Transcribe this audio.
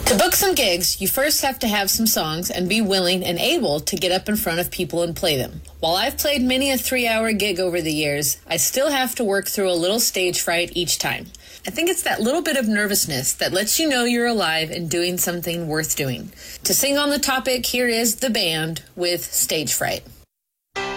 To book some gigs, you first have to have some songs and be willing and able to get up in front of people and play them. While I've played many a 3-hour gig over the years, I still have to work through a little stage fright each time. I think it's that little bit of nervousness that lets you know you're alive and doing something worth doing. To sing on the topic, here is The Band with Stage Fright.